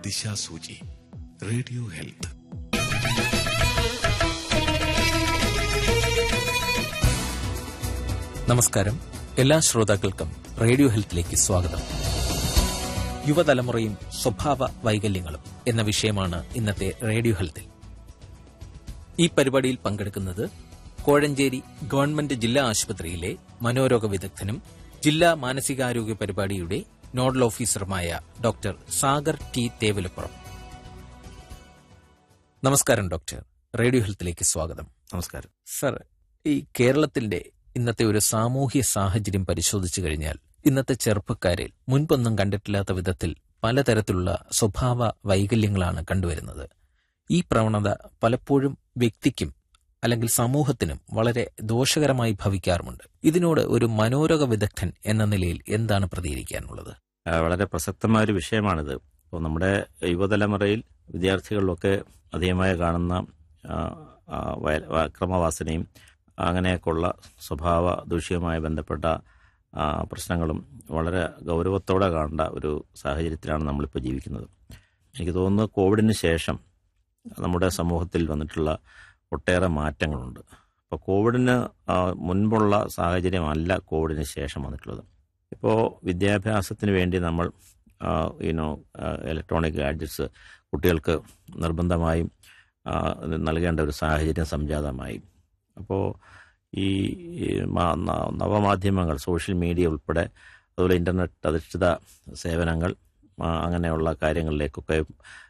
ദിശാസൂചി. Radio health. നമസ്കാരം. എല്ലാ ശ്രോതാക്കൾക്കും റേഡിയോ ഹെൽത്തിലേക്ക് സ്വാഗതം. യുവതലമുറയും സ്വഭാവ വൈകല്യങ്ങളും എന്ന വിഷയമാണ് ഇന്നത്തെ റേഡിയോ ഹെൽത്തിൽ. ഈ പരിപാടിയിൽ പങ്കെടുക്കുന്നത് കോഴഞ്ചേരി ഗവൺമെന്റ് ജില്ലാ ആശുപത്രിയിലെ മനോരോഗ വിദഗ്ധനും ജില്ലാ മാനസികാരോഗ്യ പരിപാടിയുടെ nodal ഓഫീസറുമായ doctor Sagar T Thevalappuram. നമസ്കാരം ഡോക്ടർ. റേഡിയോ ഹെൽത്തിലേക്ക് സ്വാഗതം. നമസ്കാരം സർ, ഈ കേരളത്തിന്റെ ഇന്നത്തെ ഒരു സാമൂഹ്യ സാഹചര്യം പരിശോധിച്ചു കഴിഞ്ഞാൽ ഇന്നത്തെ ചെറുപ്പക്കാരിൽ മുൻപൊന്നും കണ്ടിട്ടില്ലാത്ത വിധത്തിൽ പലതരത്തിലുള്ള സ്വഭാവ വൈകല്യങ്ങളാണ് കണ്ടുവരുന്നത്. ഈ പ്രവണത പലപ്പോഴും വ്യക്തിക്കും അല്ലെങ്കിൽ സമൂഹത്തിനും വളരെ ദോഷകരമായി ഭവിക്കാറുമുണ്ട്. ഇതിനോട് ഒരു മനോരോഗ വിദഗ്ധൻ എന്ന നിലയിൽ എന്താണ് പ്രതികരിക്കാനുള്ളത്? വളരെ പ്രസക്തമായ ഒരു വിഷയമാണിത്. ഇപ്പോൾ നമ്മുടെ യുവതലമുറയിൽ വിദ്യാർത്ഥികളിലൊക്കെ അധികമായി കാണുന്ന അക്രമവാസനയും അങ്ങനെയൊക്കെയുള്ള സ്വഭാവ ദൂഷ്യവുമായി ബന്ധപ്പെട്ട പ്രശ്നങ്ങളും വളരെ ഗൗരവത്തോടെ കാണേണ്ട ഒരു സാഹചര്യത്തിലാണ് നമ്മളിപ്പോൾ ജീവിക്കുന്നത്. എനിക്ക് തോന്നുന്നു കോവിഡിന് ശേഷം നമ്മുടെ സമൂഹത്തിൽ വന്നിട്ടുള്ള ഒട്ടേറെ മാറ്റങ്ങളുണ്ട്. അപ്പോൾ കോവിഡിന് മുൻപുള്ള സാഹചര്യമല്ല കോവിഡിന് ശേഷം വന്നിട്ടുള്ളത്. ഇപ്പോൾ വിദ്യാഭ്യാസത്തിന് വേണ്ടി നമ്മൾ ഇലക്ട്രോണിക് ഗാഡ്ജറ്റ്സ് കുട്ടികൾക്ക് നിർബന്ധമായും നൽകേണ്ട ഒരു സാഹചര്യം സംജാതമായി. അപ്പോൾ ഈ നവമാധ്യമങ്ങൾ, സോഷ്യൽ മീഡിയ ഉൾപ്പെടെ, അതുപോലെ ഇൻ്റർനെറ്റ് അധിഷ്ഠിത സേവനങ്ങൾ, അങ്ങനെയുള്ള കാര്യങ്ങളിലേക്കൊക്കെ